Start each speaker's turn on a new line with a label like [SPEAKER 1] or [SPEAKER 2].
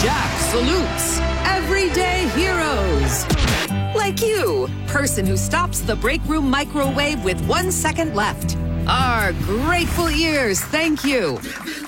[SPEAKER 1] Jack salutes everyday heroes. Like you, person who stops the break room microwave with 1 second left. Our grateful ears, thank you.